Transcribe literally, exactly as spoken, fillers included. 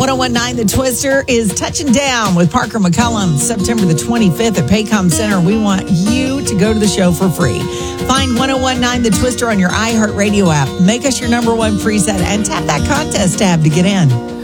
ten nineteen The Twister is touching down with Parker McCullum September the twenty-fifth at Paycom Center. We want you to go to the show for free. Find ten nineteen The Twister on your iHeartRadio app. Make us your number one preset and tap that contest tab to get in.